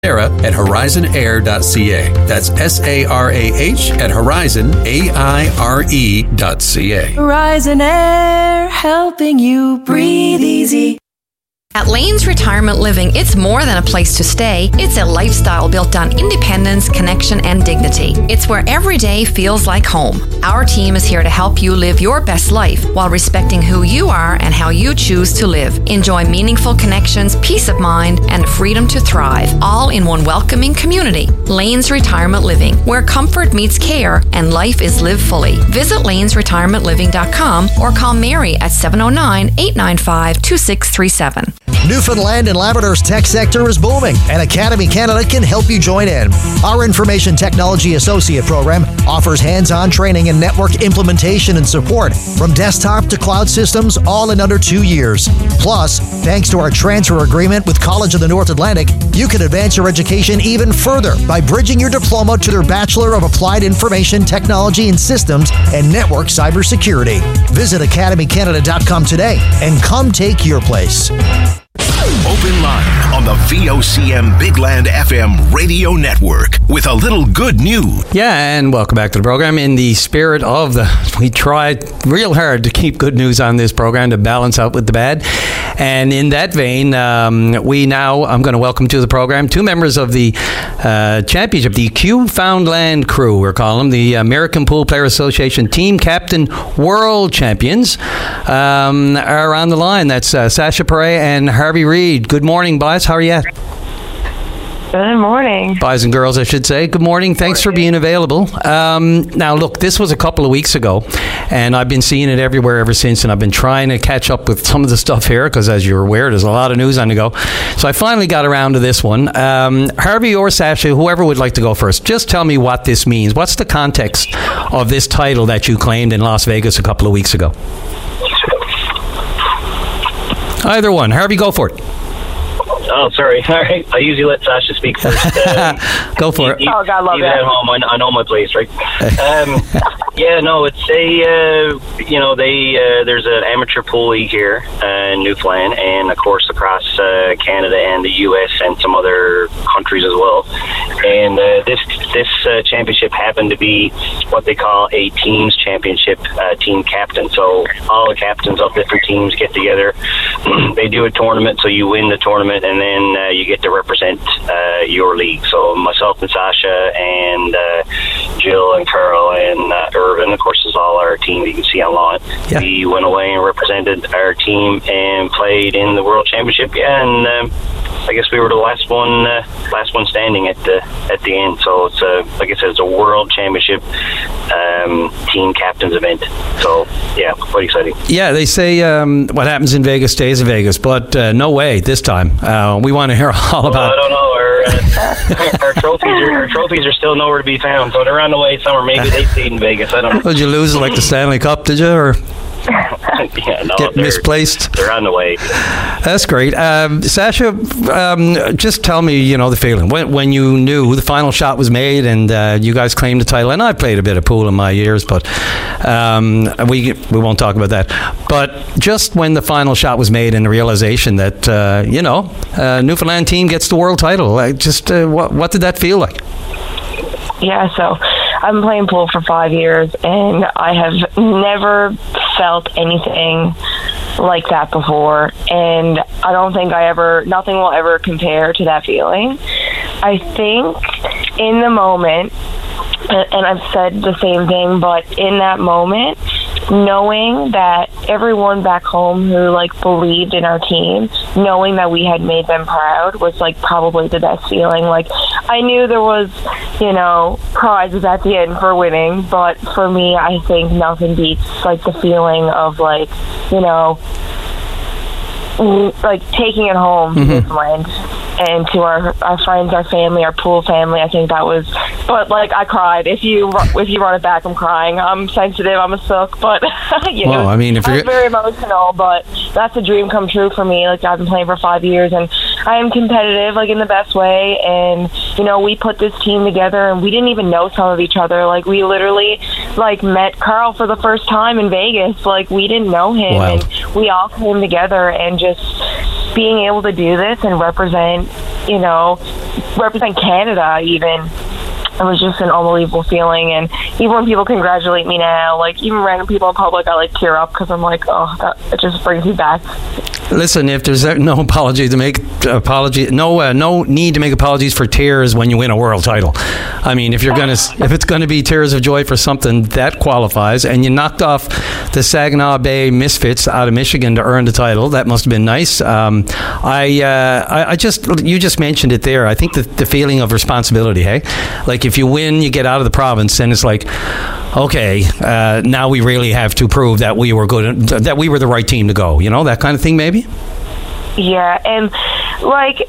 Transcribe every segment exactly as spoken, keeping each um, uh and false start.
at horizon air dot c a. That's S A R A H at horizon, A I R E dot C A. Horizon Air, helping you breathe easy. At Lanes Retirement Living, it's more than a place to stay. It's a lifestyle built on independence, connection, and dignity. It's where every day feels like home. Our team is here to help you live your best life while respecting who you are and how you choose to live. Enjoy meaningful connections, peace of mind, and freedom to thrive, all in one welcoming community. Lanes Retirement Living, where comfort meets care and life is lived fully. Visit lanes retirement living dot com or call Mary at seven oh nine, eight nine five, two six three seven. Newfoundland and Labrador's tech sector is booming, and Academy Canada can help you join in. Our Information Technology Associate program offers hands-on training in network implementation and support, from desktop to cloud systems, all in under two years. Plus, thanks to our transfer agreement with College of the North Atlantic, you can advance your education even further by bridging your diploma to their Bachelor of Applied Information Technology and Systems and Network Cybersecurity. Visit academy canada dot com today and come take your place. Open line on the V O C M Big Land F M radio network with a little good news. Yeah, and welcome back to the program. In the spirit of the, we tried real hard to keep good news on this program to balance out with the bad. And in that vein, um, we now, I'm going to welcome to the program two members of the uh, championship, the Q-Foundland crew, we're calling them, the American Pool Player Association Team Captain World Champions, um, are on the line. That's uh, Sasha Perret and Harvey Reid. Good morning, boys. How are you? Good morning. Boys and girls, I should say. Good morning. Thanks for being available. Um, now, look, this was a couple of weeks ago, and I've been seeing it everywhere ever since, and I've been trying to catch up with some of the stuff here, because as you're aware, there's a lot of news on the go. So I finally got around to this one. Um, Harvey or Sasha, whoever would like to go first, just tell me what this means. What's the context of this title that you claimed in Las Vegas a couple of weeks ago? Either one. Harvey, go for it. Oh, sorry. All right. I usually let Sasha speak first. Uh, Go for he, it. Oh, God, love he's that. at home. I, I know my place, right? Um, yeah, no, it's a, uh, you know, they uh, there's an amateur pool league here uh, in Newfoundland, and, of course, across uh, Canada and the U S and some other countries as well. And uh, this this uh, championship happened to be what they call a teams championship, uh, team captain. So all the captains of different teams get together. They do a tournament, so you win the tournament, and then uh, you get to represent uh, your league. So myself and Sasha and uh, Jill and Carl and uh, Irvin, of course, is all our team you can see on lawn. Yeah. We went away and represented our team and played in the World Championship. Yeah, and um, I guess we were the last one, uh, last one standing at the at the end. So it's a, like I said, it's a World Championship um, team captains event. So yeah, quite exciting. Yeah, they say um, what happens in Vegas stays in Vegas, but uh, no way this time. Uh, we want to hear all about. Well, I don't know. Our, uh, our trophies, are, our trophies are still nowhere to be found. So they're on the way somewhere. Maybe they stayed in Vegas. I don't know. Did you lose like the Stanley Cup? Did you or? Yeah, no, get they're, misplaced? They're on the way. That's great. Um, Sasha, um, just tell me, you know, the feeling. When, when you knew the final shot was made and uh, you guys claimed the title, and I played a bit of pool in my years, but um, we we won't talk about that. But just when the final shot was made and the realization that, uh, you know, uh, Newfoundland team gets the world title, like just uh, what, what did that feel like? Yeah, so I've been playing pool for five years, and I have never felt anything like that before. And I don't think I ever, nothing will ever compare to that feeling. I think in the moment, and I've said the same thing, but in that moment, knowing that everyone back home who like believed in our team, knowing that we had made them proud was like probably the best feeling. Like I knew there was, you know, prizes at the end for winning, but for me, I think nothing beats like the feeling of like, you know, like taking it home to Newfoundland and to our our friends, our family, our pool family. I think that was, but like I cried. If you if you run it back, I'm crying. I'm sensitive. I'm a sook, but you well, know, I mean, if I'm you're very emotional. But that's a dream come true for me. Like I've been playing for five years, and I am competitive, like in the best way. And you know, we put this team together, and we didn't even know some of each other. Like we literally like met Carl for the first time in Vegas. Like we didn't know him, wow. and we all came together and just being able to do this and represent you know, represent Canada even. It was just an unbelievable feeling, and even when people congratulate me now, like even random people in public, I like tear up because I'm like, oh, that, it just brings me back. Listen, if there's no apology to make apology, no uh, no need to make apologies for tears when you win a world title. I mean, if you're gonna if it's gonna be tears of joy for something that qualifies, and you knocked off the Saginaw Bay Misfits out of Michigan to earn the title, that must have been nice. Um, I, uh, I I just you just mentioned it there. I think the the feeling of responsibility, hey, like if you win, you get out of the province, and it's like, okay, uh, now we really have to prove that we were good, that we were the right team to go. You know, that kind of thing, maybe. Yeah, and like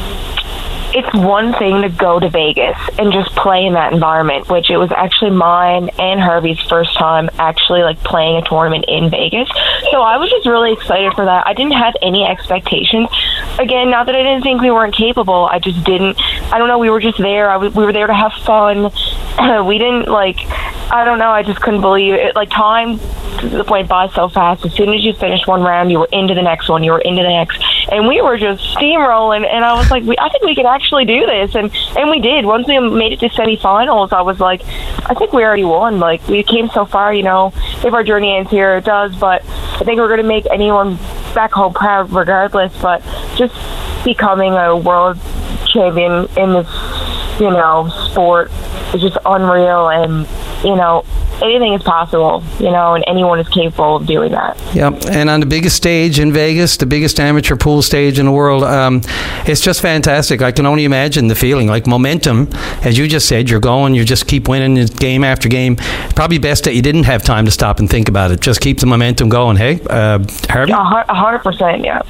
it's one thing to go to Vegas and just play in that environment, which it was actually mine and Herbie's first time actually like playing a tournament in Vegas. So I was just really excited for that. I didn't have any expectations. Again, not that I didn't think we weren't capable. I just didn't. I don't know. We were just there. I w- we were there to have fun. We didn't like. I don't know. I just couldn't believe it. Like time went by so fast. As soon as you finished one round, you were into the next one. You were into the next, and we were just steamrolling. And I was like, we, I think we could actually do this, and and we did. Once we made it to semifinals, I was like, I think we already won. Like we came so far. You know, if our journey ends here, it does. But I think we're going to make anyone back home proud, regardless. But just becoming a world champion in this, you know, sport is just unreal, and you know, anything is possible, you know, and anyone is capable of doing that. Yep, and on the biggest stage in Vegas, the biggest amateur pool stage in the world, um, it's just fantastic. I can only imagine the feeling, like momentum, as you just said, you're going, you just keep winning game after game. Probably best that you didn't have time to stop and think about it. Just keep the momentum going, hey? Uh, Harvey? A hundred percent, yeah.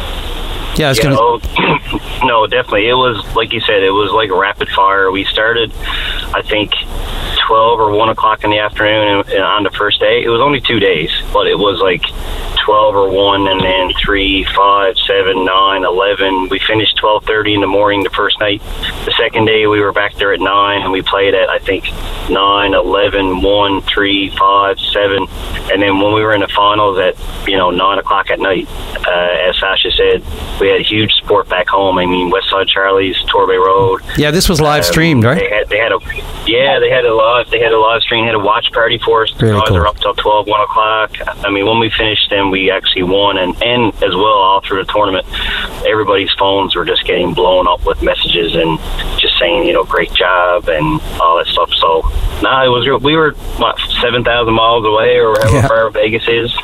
Yeah, it's yeah, gonna. Oh, no, definitely. It was like you said. It was like rapid fire. We started, I think, twelve or one o'clock in the afternoon, and, and on the first day, it was only two days, but it was like twelve or one, and then three, five, seven, nine, eleven. We finished twelve thirty in the morning the first night. The second day, we were back there at nine, and we played at I think nine, eleven, one, three, five, seven, and then when we were in the finals at you know nine o'clock at night, uh, as Sasha said. We had huge support back home. I mean, Westside Charlie's, Torbay Road. Yeah, this was live um, streamed, right? They had, they had a, yeah, they had a live, they had a live stream, had a watch party for us. Really guys cool. were up till twelve, one o'clock. I mean, when we finished, then we actually won, and, and as well all through the tournament, everybody's phones were just getting blown up with messages and just saying, you know, great job and all that stuff. So, nah, it was we were what seven thousand miles away or wherever yeah. far Vegas is,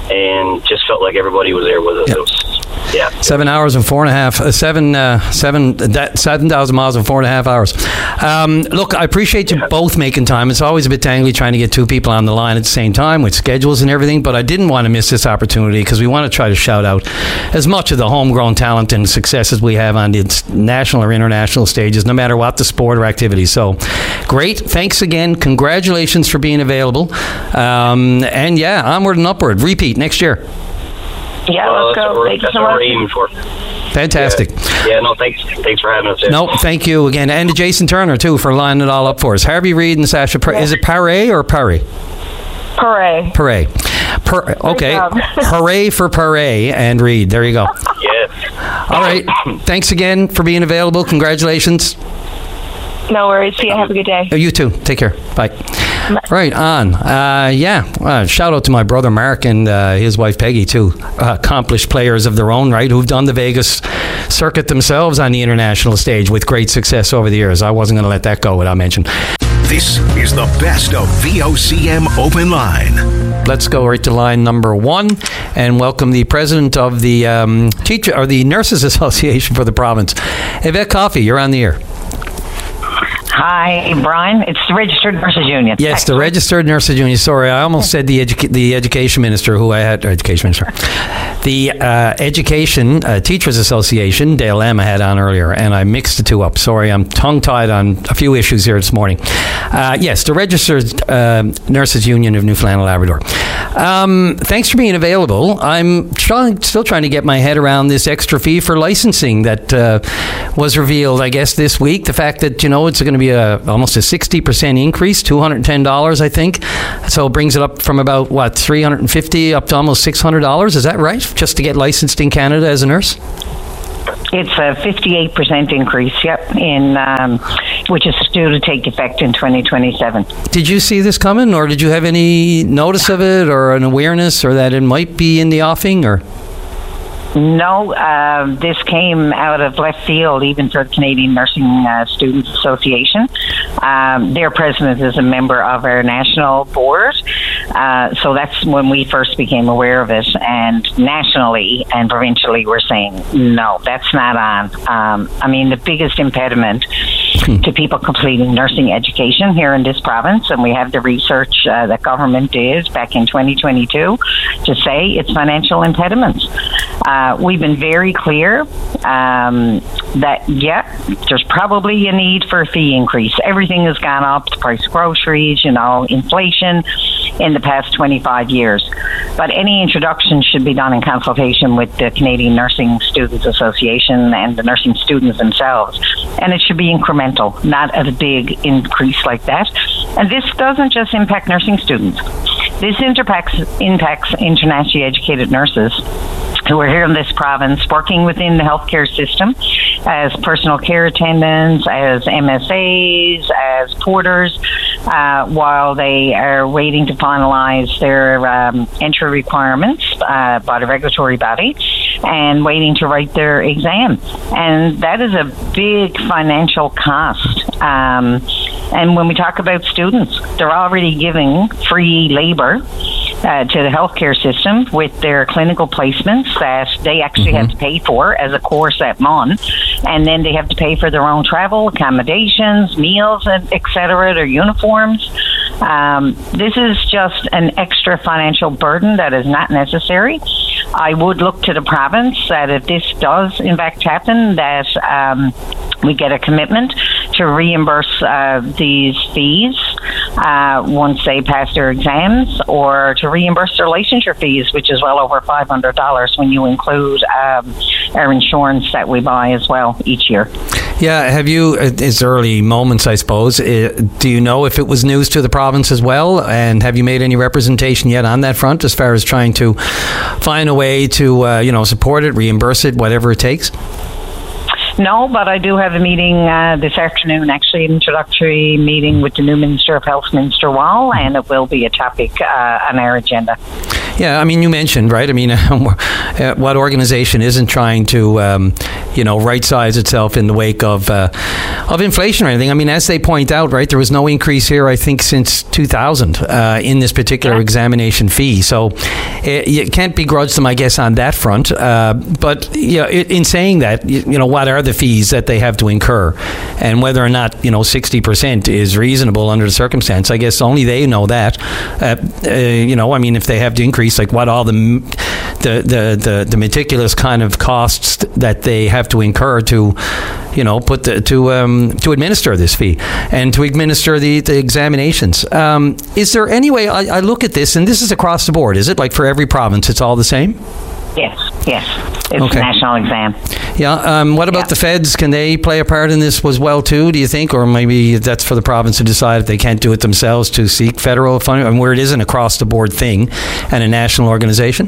and just felt like everybody was there with us. Yep. It was, yeah, seven hours and four and a half, uh, seven, uh, seven, that seven thousand miles and four and a half hours. Um, look, I appreciate you yeah. both making time. It's always a bit tangly trying to get two people on the line at the same time with schedules and everything, but I didn't want to miss this opportunity because we want to try to shout out as much of the homegrown talent and successes we have on the national or international stages, no matter what the sport or activity. So, great. Thanks again. Congratulations for being available. Um, and yeah, onward and upward. Repeat next year. Yeah, well, let's go. Thank you so much. That's what we're aiming for. Fantastic. Yeah. yeah, no, thanks Thanks for having us here. No, thank you again. And to Jason Turner, too, for lining it all up for us. Harvey Reid and Sasha, Par- yeah. Is it Paré or Paré? Paré. Paré. Per- okay. Hooray for Paré and Reid. There you go. Yes. All right. Thanks again for being available. Congratulations. No worries. See you. Have a good day. Oh, you too. Take care. Bye. Bye. Right on. Uh, yeah. Uh, shout out to my brother Mark and uh, his wife Peggy, too. Uh, accomplished players of their own right who've done the Vegas circuit themselves on the international stage with great success over the years. I wasn't going to let that go without mention. This is the best of V O C M Open Line. Let's go right to line number one and welcome the president of the um, teacher or the Nurses Association for the province, Yvette Coffey. You're on the air. Hi, Brian. It's the Registered Nurses Union. Yes, the Registered Nurses Union. Sorry, I almost said the edu- the Education Minister, who I had, or Education Minister. The uh, Education uh, Teachers Association, Dale Lamb, I had on earlier, and I mixed the two up. Sorry, I'm tongue-tied on a few issues here this morning. Uh, yes, the Registered uh, Nurses Union of Newfoundland and Labrador. Um, thanks for being available. I'm trying, still trying to get my head around this extra fee for licensing that uh, was revealed, I guess, this week. The fact that, you know, it's going to be a, almost a sixty percent increase, two hundred ten dollars, I think. So it brings it up from about, what, three hundred fifty dollars up to almost six hundred dollars. Is that right? Just to get licensed in Canada as a nurse? It's a fifty-eight percent increase, yep, in um, which is due to take effect in twenty twenty-seven. Did you see this coming, or did you have any notice of it, or an awareness, or that it might be in the offing, or? No, uh, this came out of left field, even for the Canadian Nursing uh, Students Association. Um, their president is a member of our national board, uh, so that's when we first became aware of it. And nationally and provincially, we're saying, no, that's not on. Um, I mean, the biggest impediment to people completing nursing education here in this province, and we have the research uh, that government did back in twenty twenty-two to say it's financial impediments. Uh, we've been very clear um, that, yeah, there's probably a need for a fee increase. Everything has gone up, the price of groceries, you know, inflation in the past twenty-five years. But any introduction should be done in consultation with the Canadian Nursing Students Association and the nursing students themselves. And it should be incremental, not at a big increase like that. And this doesn't just impact nursing students. This impacts, impacts internationally educated nurses who are here in this province working within the healthcare system as personal care attendants, as M S As, as porters, uh, while they are waiting to finalize their um, entry requirements uh, by the regulatory body and waiting to write their exam. And that is a big financial cost. Um, and when we talk about students, they're already giving free labor Uh, to the healthcare system with their clinical placements that they actually mm-hmm. have to pay for as a course that month, and then they have to pay for their own travel, accommodations, meals, et cetera, their uniforms. Um, this is just an extra financial burden that is not necessary. I would look to the province that if this does in fact happen, that um, we get a commitment to reimburse uh, these fees uh, once they pass their exams, or to reimburse their licensure fees, which is well over five hundred dollars when you include um, our insurance that we buy as well each year. Yeah, have you, it's early moments, I suppose, do you know if it was news to the province as well, and have you made any representation yet on that front as far as trying to find a way to, uh, you know, support it, reimburse it, whatever it takes? No, but I do have a meeting uh, this afternoon, actually an introductory meeting with the new Minister of Health, Minister Wall, and it will be a topic uh, on our agenda. Yeah, I mean, you mentioned, right? I mean, uh, what organization isn't trying to, um, you know, right-size itself in the wake of uh, of inflation or anything? I mean, as they point out, right, there was no increase here, I think, since two thousand uh, in this particular yeah. examination fee. So it, you can't begrudge them, I guess, on that front. Uh, but, you know, in saying that, you, you know, what are the fees that they have to incur, and whether or not, you know, sixty percent is reasonable under the circumstance? I guess only they know that. Uh, uh, you know, I mean, if they have to increase, like what all the, the the the the meticulous kind of costs that they have to incur to, you know, put the, to um, to administer this fee and to administer the, the examinations. Um, is there any way, I, I look at this, and this is across the board, is it? Like for every province, it's all the same? Yes, yes. It's okay. a national exam. Yeah. Um, what about yeah. the feds? Can they play a part in this as well, too, do you think? Or maybe that's for the province to decide if they can't do it themselves to seek federal funding, and where it is an across-the-board thing and a national organization?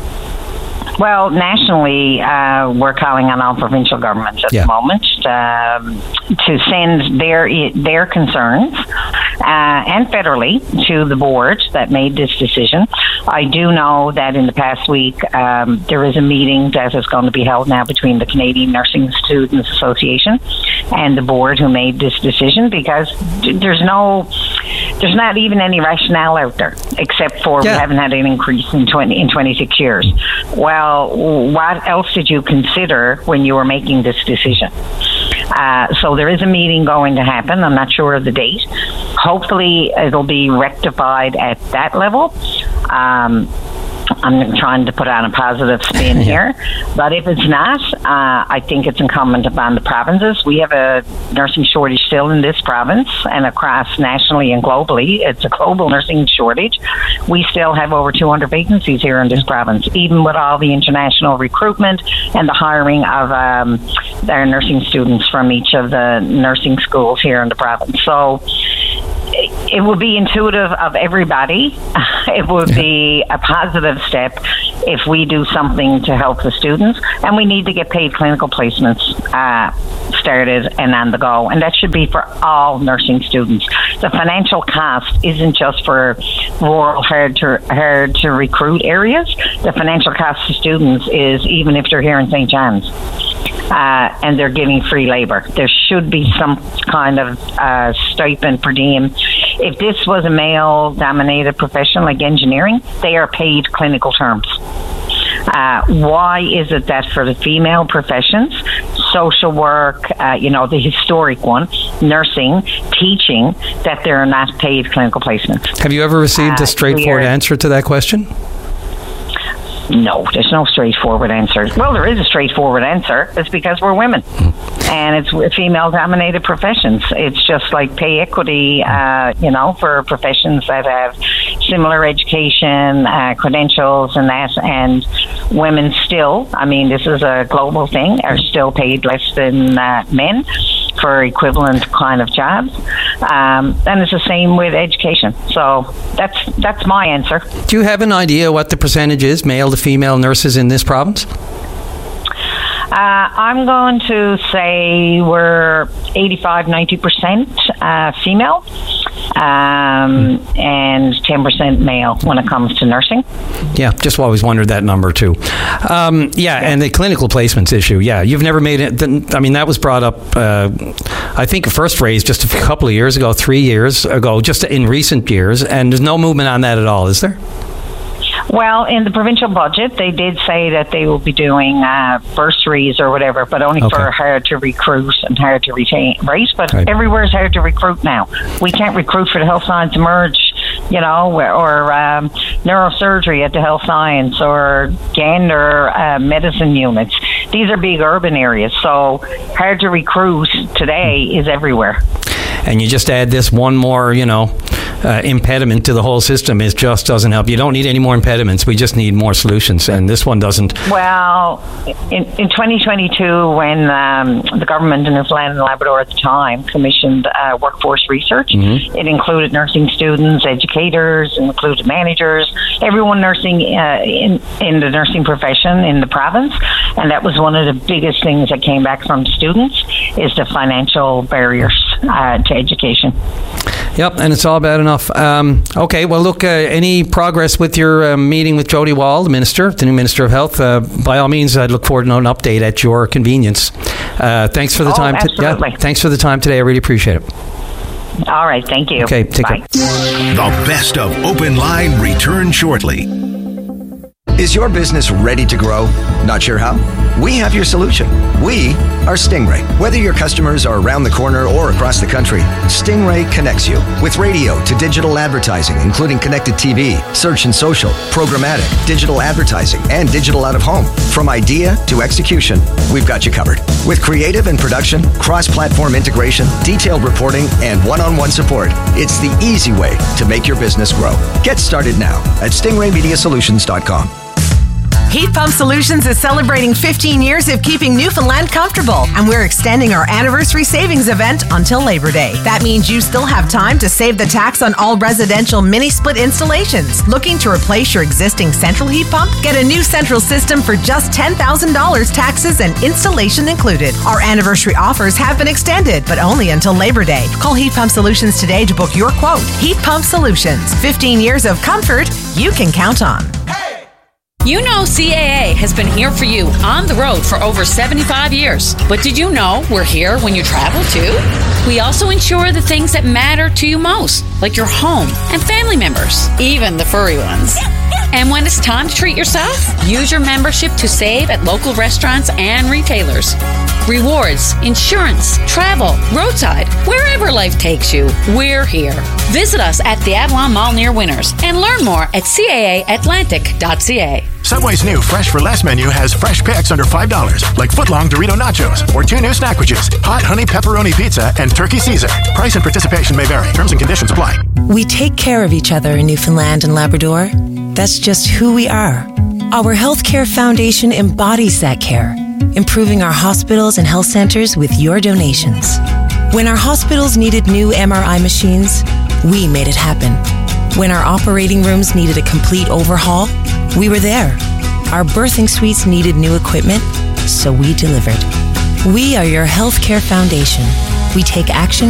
Well, nationally, uh, we're calling on all provincial governments at yeah. the moment um, to send their their concerns, uh, and federally, to the board that made this decision. I do know that in the past week, um, there is a meeting that is going to be held now between the Canadian Nursing Students Association and the board who made this decision, because there's no, there's not even any rationale out there, except for yeah. we haven't had an increase in twenty in twenty-six years. Well, what else did you consider when you were making this decision? Uh, so there is a meeting going to happen. I'm not sure of the date. Hopefully it'll be rectified at that level. Um, I'm trying to put on a positive spin here, but if it's not, uh, I think it's incumbent upon the provinces. We have a nursing shortage still in this province and across nationally and globally. It's a global nursing shortage. We still have over two hundred vacancies here in this province, even with all the international recruitment and the hiring of um, our nursing students from each of the nursing schools here in the province. So it would be intuitive of everybody. It would be a positive step if we do something to help the students, and we need to get paid clinical placements uh, started and on the go, and that should be for all nursing students. The financial cost isn't just for rural, hard to hard to recruit areas. The financial cost to students is even if they're here in Saint John's. Uh, and they're giving free labor. There should be some kind of uh, stipend per diem. If this was a male-dominated profession like engineering, they are paid clinical terms. Uh, why is it that for the female professions, social work, uh, you know, the historic one, nursing, teaching, that they're not paid clinical placements? Have you ever received uh, a straightforward answer to that question? No, there's no straightforward answer. Well, there is a straightforward answer. It's because we're women. And it's female-dominated professions. It's just like pay equity, uh, you know, for professions that have similar education, uh, credentials, and that. And women still, I mean, this is a global thing, are still paid less than uh, men for equivalent kind of jobs. Um, and it's the same with education. So that's that's my answer. Do you have an idea what the percentage is, male to female nurses in this province? Uh, I'm going to say we're eighty-five, ninety percent uh, female um, and ten percent male when it comes to nursing. Yeah, just always wondered that number too. Um, yeah, yeah, and the clinical placements issue. Yeah, you've never made it. I mean, that was brought up, uh, I think, first raised just a couple of years ago, three years ago, just in recent years, and there's no movement on that at all, is there? Well, in the provincial budget, they did say that they will be doing uh, bursaries or whatever, but only okay. for hard to recruit and hard to retain, right? But right. everywhere is hard to recruit now. We can't recruit for the health science emerge, you know, or, or um, neurosurgery at the health science or gender uh, medicine units. These are big urban areas, so hard to recruit today is everywhere. And you just add this one more, you know, uh, impediment to the whole system. It just doesn't help. You don't need any more impediments. We just need more solutions, and this one doesn't. Well, in, in twenty twenty-two, when um, the government in Newfoundland and Labrador at the time commissioned uh, workforce research, mm-hmm. it included nursing students, educators, included managers, everyone nursing uh, in, in the nursing profession in the province, and that was one of the biggest things that came back from students is the financial barriers uh, to education. Yep, and it's all bad enough. Um, okay, well, look, uh, any progress with your uh, meeting with Jody Wall, the Minister, the new Minister of Health? Uh, by all means, I'd look forward to an update at your convenience. Uh, thanks for the oh, time. T- yeah, thanks for the time today. I really appreciate it. All right, thank you. Okay, take Bye. care. The best of Open Line return shortly. Is your business ready to grow? Not sure how? We have your solution. We are Stingray. Whether your customers are around the corner or across the country, Stingray connects you with radio to digital advertising, including connected T V, search and social, programmatic, digital advertising, and digital out of home. From idea to execution, we've got you covered. With creative and production, cross-platform integration, detailed reporting, and one-on-one support, it's the easy way to make your business grow. Get started now at stingray media solutions dot com. Heat Pump Solutions is celebrating fifteen years of keeping Newfoundland comfortable, and we're extending our anniversary savings event until Labor Day. That means you still have time to save the tax on all residential mini-split installations. Looking to replace your existing central heat pump? Get a new central system for just ten thousand dollars, taxes and installation included. Our anniversary offers have been extended, but only until Labor Day. Call Heat Pump Solutions today to book your quote. Heat Pump Solutions. fifteen years of comfort you can count on. You know C A A has been here for you on the road for over seventy-five years. But did you know we're here when you travel too? We also insure the things that matter to you most, like your home and family members, even the furry ones. And when it's time to treat yourself, use your membership to save at local restaurants and retailers. Rewards, insurance, travel, roadside, wherever life takes you, we're here. Visit us at the Avalon Mall near Winners and learn more at C A A atlantic dot C A. Subway's new Fresh for Less menu has fresh picks under five dollars, like footlong Dorito nachos or two new Snackages, hot honey pepperoni pizza, and turkey Caesar. Price and participation may vary. Terms and conditions apply. We take care of each other in Newfoundland and Labrador. That's just who we are. Our Healthcare Foundation embodies that care, improving our hospitals and health centers with your donations. When our hospitals needed new M R I machines, We made it happen. When our operating rooms needed a complete overhaul, we were there. Our birthing suites needed new equipment, so we delivered. We are your healthcare foundation. We take action